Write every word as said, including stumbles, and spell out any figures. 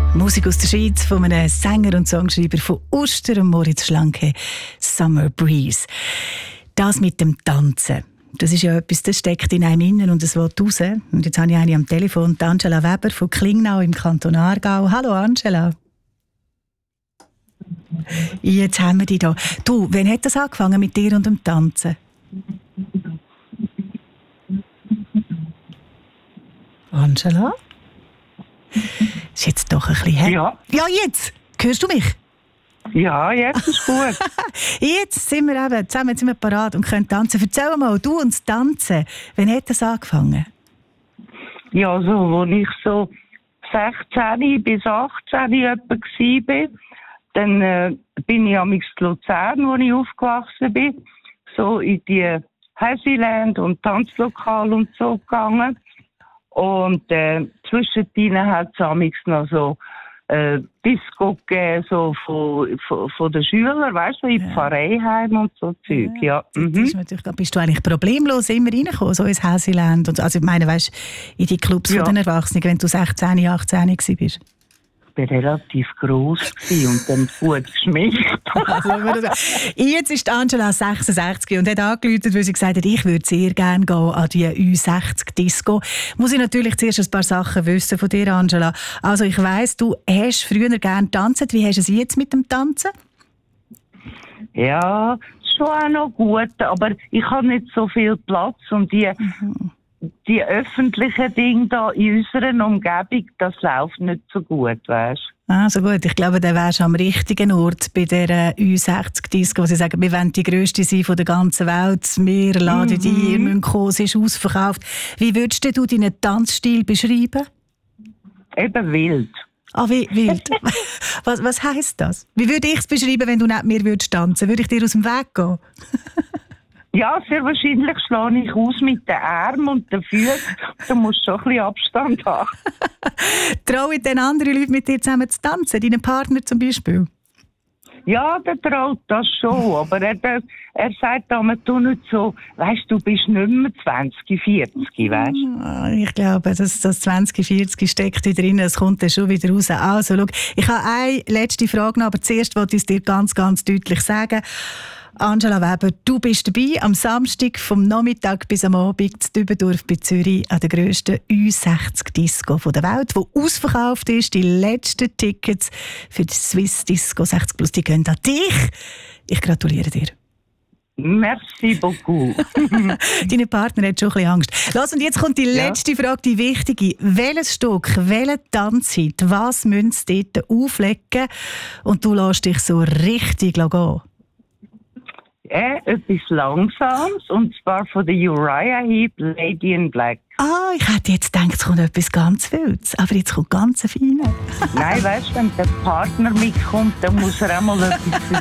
Musik aus der Schweiz von einem Sänger und Songschreiber von Uster, Moritz Schlanke, Summer Breeze. Das mit dem Tanzen, das ist ja etwas, das steckt in einem innen und es will raus. Und jetzt habe ich eine am Telefon, die Angela Weber von Klingnau im Kanton Aargau. Hallo Angela. Jetzt haben wir dich da. Du, wann hat das angefangen mit dir und dem Tanzen? Angela? Ist jetzt doch ein bisschen her. Ja. Ja, jetzt! Hörst du mich? Ja, jetzt ist gut. Jetzt sind wir eben zusammen sind wir parat und können tanzen. Erzähl mal, du und das Tanzen, wann hat das angefangen? Ja, so, als ich so sechzehn bis achtzehn etwa war, dann äh, bin ich am in Luzern, wo ich aufgewachsen bin, so in die Happyland und Tanzlokal und so gegangen. Und äh, zwischendrin hat es noch so äh, Disco gegeben, so von, von, von den Schülern, weißt du, in ja. Pfarreiheim und so Zeug. Ja. Ja. Mhm. Ist natürlich, bist du eigentlich problemlos immer reingekommen, so ins Happyland? Und, also ich meine, weißt in die Clubs ja. von den Erwachsenen, wenn du sechzehn, achtzehn warst? Ich war relativ gross und dann gut geschminkt. Also, jetzt ist Angela sechsundsechzig und hat angerufen, weil sie gesagt hat, ich würde sehr gerne gehen an die Ü sechzig Disco. Muss ich natürlich zuerst ein paar Sachen wissen von dir, Angela. Also ich weiss, du hast früher gerne getanzt. Wie hast du es jetzt mit dem Tanzen? Ja, schon auch noch gut, aber ich habe nicht so viel Platz und die... Mhm. Die öffentlichen Dinge da in unserer Umgebung, das läuft nicht so gut, weißt du? Ah, so gut. Ich glaube, dann wärst du am richtigen Ort bei dieser Ü sechzig Disco, wo sie sagen, wir wollen die grösste sein von der ganzen Welt, wir laden mhm. die, ihr müsst kommen, sie ist ausverkauft. Wie würdest du deinen Tanzstil beschreiben? Eben wild. Ah, wie wild? was, was heisst das? Wie würde ich es beschreiben, wenn du nicht mir würdest tanzen? Würde ich dir aus dem Weg gehen? Ja, sehr wahrscheinlich schlage ich aus mit den Armen und den Füßen. Du musst schon ein bisschen Abstand haben. Trauen den anderen Leuten mit dir zusammen zu tanzen? Deinen Partner zum Beispiel? Ja, der traut das schon. Aber er, der, er sagt immer, du nicht so, weißt du, bist nicht mehr zwanzig, vierzig, weißt du? Ich glaube, das, das zwanzig, vierzig steckt da drin, es kommt dann schon wieder raus. Also, schau, ich habe eine letzte Frage noch, aber zuerst wollte ich es dir ganz, ganz deutlich sagen. Angela Weber, du bist dabei am Samstag vom Nachmittag bis am Abend in Dübendorf bei Zürich an der grössten Ü sechzig Disco der Welt, die ausverkauft ist. Die letzten Tickets für die Swiss Disco sechzig Plus, die gehen an dich. Ich gratuliere dir. Merci beaucoup. Deine Partner hat schon ein bisschen Angst. Lass, und jetzt kommt die letzte ja. Frage, die wichtige. Welches Stück, welche Tanzzeit, was müssen sie dort auflegen und du lässt dich so richtig gehen? Äh, etwas Langsames, und zwar von der Uriah Heep, Lady in Black. Ah, ich hätte jetzt gedacht, es kommt etwas ganz Wildes, aber jetzt kommt ganz Feines. Nein, weißt du, wenn der Partner mitkommt, dann muss er auch mal etwas für